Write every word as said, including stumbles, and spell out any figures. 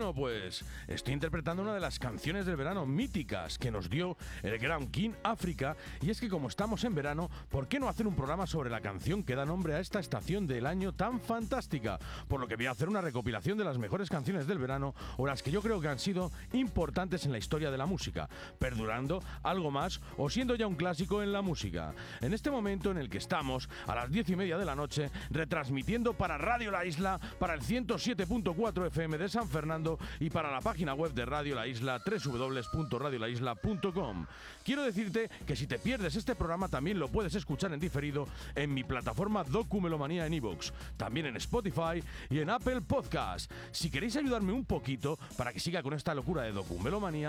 Bueno, pues estoy interpretando una de las canciones del verano míticas que nos dio el gran King África, y es que como estamos en verano, ¿por qué no hacer un programa sobre la canción que da nombre a esta estación del año tan fantástica? Por lo que voy a hacer una recopilación de las mejores canciones del verano o las que yo creo que han sido importantes en la historia de la música, perdurando algo más o siendo ya un clásico en la música. En este momento en el que estamos, a las diez y media de la noche, retransmitiendo para Radio La Isla, para el ciento siete punto cuatro F M de San Fernando y para la página web de Radio La Isla, doble u doble u doble u punto radio la isla punto com. Quiero decirte que si te pierdes este programa también lo puedes escuchar en diferido en mi plataforma Documelomanía en iVoox, también en Spotify y en Apple Podcast. Si queréis ayudarme un poquito para que siga con esta locura de Documelomanía,